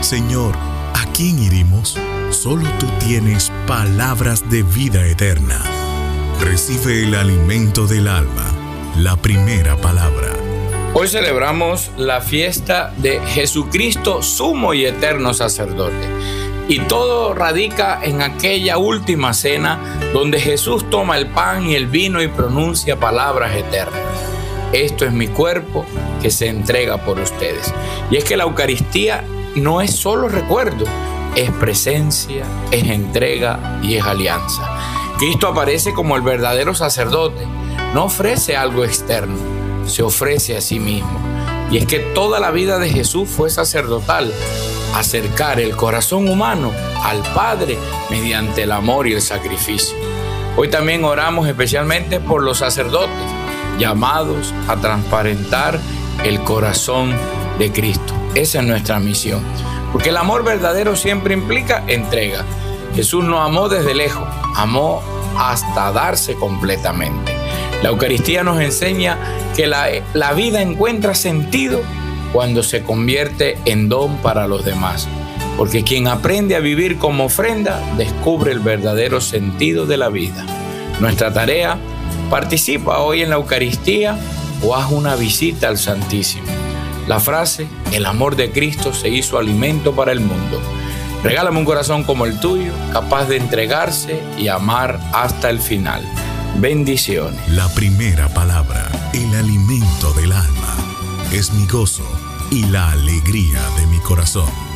Señor, ¿a quién iremos? Solo tú tienes palabras de vida eterna. Recibe el alimento del alma, la primera palabra. Hoy celebramos la fiesta de Jesucristo, sumo y eterno sacerdote. Y todo radica en aquella última cena donde Jesús toma el pan y el vino y pronuncia palabras eternas. Esto es mi cuerpo que se entrega por ustedes. Y es que la Eucaristía no es solo recuerdo, es presencia, es entrega y es alianza. Cristo aparece como el verdadero sacerdote. No ofrece algo externo, se ofrece a sí mismo. Y es que toda la vida de Jesús fue sacerdotal, acercar el corazón humano al Padre mediante el amor y el sacrificio. Hoy también oramos especialmente por los sacerdotes, llamados a transparentar el corazón de Cristo. Esa es nuestra misión, porque el amor verdadero siempre implica entrega. Jesús no amó desde lejos, amó hasta darse completamente. La Eucaristía nos enseña que la vida encuentra sentido cuando se convierte en don para los demás, porque quien aprende a vivir como ofrenda descubre el verdadero sentido de la vida. Nuestra tarea: participa hoy en la Eucaristía o haz una visita al Santísimo. La frase, el amor de Cristo se hizo alimento para el mundo. Regálame un corazón como el tuyo, capaz de entregarse y amar hasta el final. Bendiciones. La primera palabra, el alimento del alma, es mi gozo y la alegría de mi corazón.